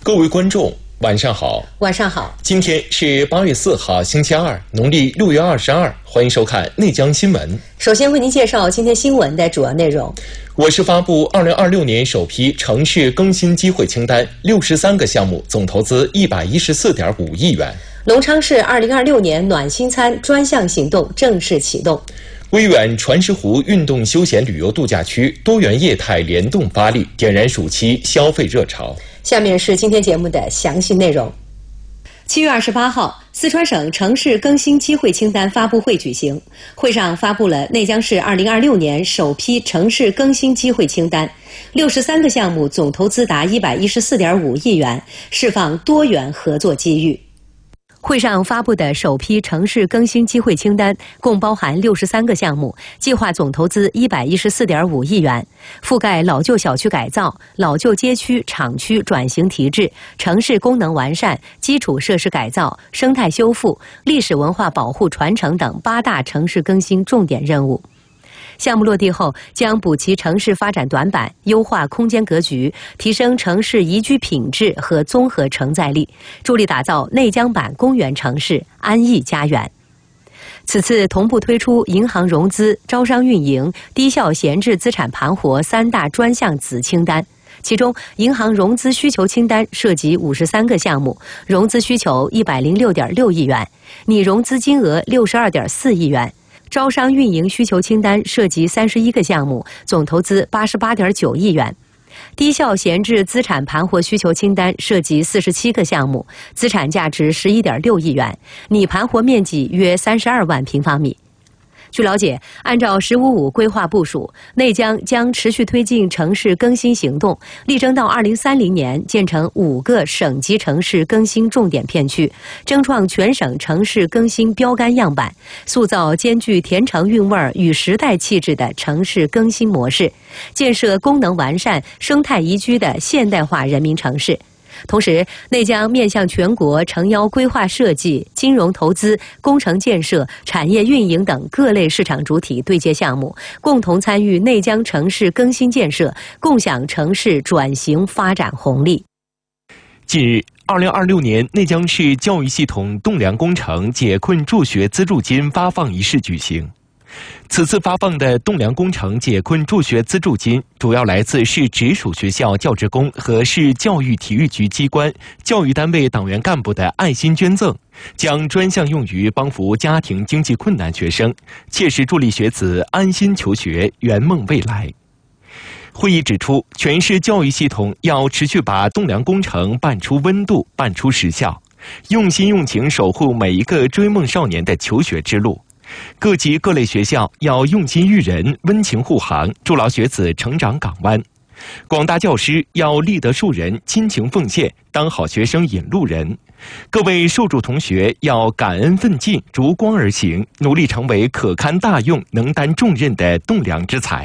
各位观众，晚上好。 晚上好。 今天是8月4号，星期二，农历6月22。欢迎收看内江新闻。 首先为您介绍今天新闻的主要内容。 我市发布2026年首批城市更新机会清单，63个项目，总投资114.5亿元。 隆昌市2026年暖心餐专项行动正式启动。 威远传石湖运动休闲旅游度假区多元业态联动发力，点燃暑期消费热潮。 下面是今天节目的详细内容。7月28号，四川省城市更新机会清单发布会举行，会上发布了内江市2026年首批城市更新机会清单，63个项目，总投资达114.5亿元，释放多元合作机遇。会上发布的首批城市更新机会清单共包含63个项目，计划总投资114.5亿元，覆盖老旧小区改造、老旧街区、厂区转型提质、城市功能完善、基础设施改造、生态修复、历史文化保护传承等8大城市更新重点任务。项目落地后，将补齐城市发展短板，优化空间格局，提升城市宜居品质和综合承载力，助力打造内江版公园城市、安逸家园。此次同步推出银行融资、招商运营、低效闲置资产盘活3大专项子清单。其中，银行融资需求清单涉及53个项目，融资需求106.6亿元，拟融资金额62.4亿元。招商运营需求清单涉及31个项目，总投资88.9亿元。低效闲置资产盘活需求清单涉及47个项目，资产价值11.6亿元，拟盘活面积约32万平方米。据了解，按照“1055”规划部署，内江将持续推进城市更新行动，力争到2030年建成5个省级城市更新重点片区，争创全省城市更新标杆样板，塑造兼具甜橙韵味与时代气质的城市更新模式，建设功能完善、生态宜居的现代化人民城市。同时，内江面向全国诚邀规划设计、金融投资、工程建设、产业运营等各类市场主体对接项目，共同参与内江城市更新建设，共享城市转型发展红利。 近日，2026年内江市教育系统栋梁工程解困助学资助金发放仪式举行。此次发放的栋梁工程解困助学资助金，主要来自市直属学校教职工和市教育体育局机关、教育单位党员干部的爱心捐赠，将专项用于帮扶家庭经济困难学生，切实助力学子安心求学、圆梦未来。会议指出，全市教育系统要持续把栋梁工程办出温度、办出实效，用心用情守护每一个追梦少年的求学之路。各级各类学校要用心育人、温情护航，筑牢学子成长港湾。广大教师要立德树人、亲情奉献，当好学生引路人。各位受助同学要感恩奋进，逐光而行，努力成为可堪大用、能担重任的栋梁之才。